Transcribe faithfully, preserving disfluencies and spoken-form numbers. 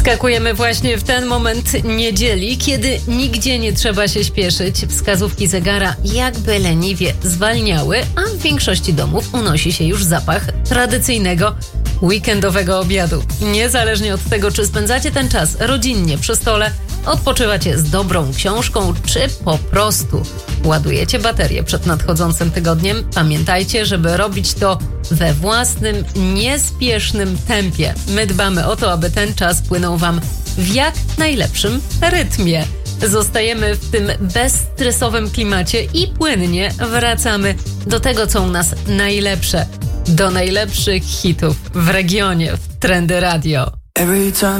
Wskakujemy właśnie w ten moment niedzieli, kiedy nigdzie nie trzeba się śpieszyć. Wskazówki zegara jakby leniwie zwalniały, a w większości domów unosi się już zapach tradycyjnego weekendowego obiadu. Niezależnie od tego, czy spędzacie ten czas rodzinnie przy stole, odpoczywacie z dobrą książką, czy po prostu ładujecie baterię przed nadchodzącym tygodniem, pamiętajcie, żeby robić to we własnym, niespiesznym tempie. My dbamy o to, aby ten czas płynął Wam w jak najlepszym rytmie. Zostajemy w tym bezstresowym klimacie i płynnie wracamy do tego, co u nas najlepsze. Do najlepszych hitów w regionie, w Trendy Radio.